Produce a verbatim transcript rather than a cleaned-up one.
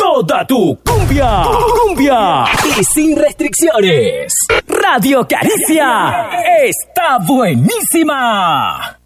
toda tu cumbia, cumbia y sin restricciones. Radio Caricia está buenísima.